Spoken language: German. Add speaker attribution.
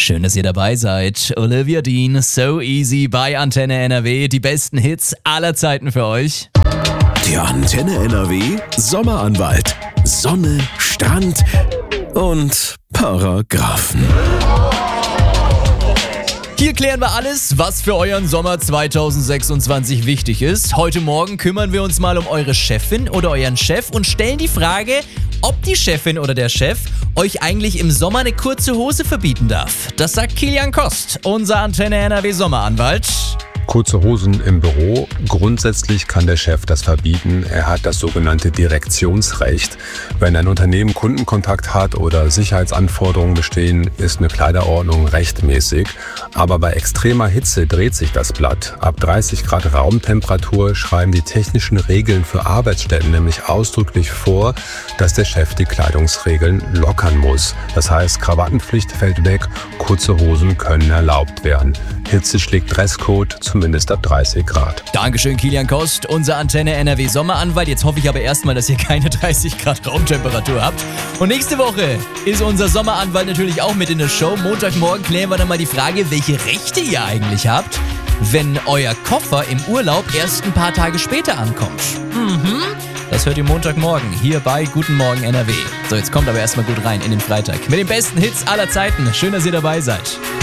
Speaker 1: Schön, dass ihr dabei seid. Olivia Dean, So Easy bei Antenne NRW. Die besten Hits aller Zeiten für euch.
Speaker 2: Der Antenne NRW Sommeranwalt. Sonne, Strand und Paragraphen.
Speaker 1: Hier klären wir alles, was für euren Sommer 2026 wichtig ist. Heute Morgen kümmern wir uns mal um eure Chefin oder euren Chef und stellen die Frage, ob die Chefin oder der Chef euch eigentlich im Sommer eine kurze Hose verbieten darf. Das sagt Kilian Kost, unser Antenne NRW Sommeranwalt.
Speaker 3: Kurze Hosen im Büro. Grundsätzlich kann der Chef das verbieten. Er hat das sogenannte Direktionsrecht. Wenn ein Unternehmen Kundenkontakt hat oder Sicherheitsanforderungen bestehen, ist eine Kleiderordnung rechtmäßig. Aber bei extremer Hitze dreht sich das Blatt. Ab 30 Grad Raumtemperatur schreiben die technischen Regeln für Arbeitsstätten nämlich ausdrücklich vor, dass der Chef die Kleidungsregeln lockern muss. Das heißt, Krawattenpflicht fällt weg, kurze Hosen können erlaubt werden. Hitze schlägt Dresscode, zumindest ab 30 Grad.
Speaker 1: Dankeschön, Kilian Kost, unser Antenne NRW Sommeranwalt. Jetzt hoffe ich aber erstmal, dass ihr keine 30 Grad Raumtemperatur habt. Und nächste Woche ist unser Sommeranwalt natürlich auch mit in der Show. Montagmorgen klären wir dann mal die Frage, welche Rechte ihr eigentlich habt, wenn euer Koffer im Urlaub erst ein paar Tage später ankommt. Das hört ihr Montagmorgen hier bei Guten Morgen NRW. So, jetzt kommt aber erstmal gut rein in den Freitag mit den besten Hits aller Zeiten. Schön, dass ihr dabei seid.